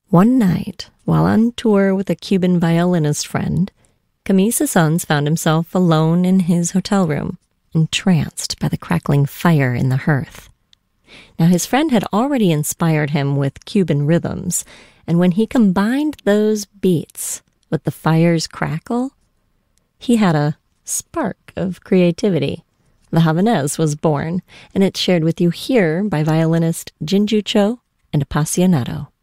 One night, while on tour with a Cuban violinist friend, Camille Saint-Saëns found himself alone in his hotel room, entranced by the crackling fire in the hearth. Now, his friend had already inspired him with Cuban rhythms, and when he combined those beats with the fire's crackle, he had a spark of creativity. The Havanaise was born, and it's shared with you here by violinist Jinju Cho and Appassionato.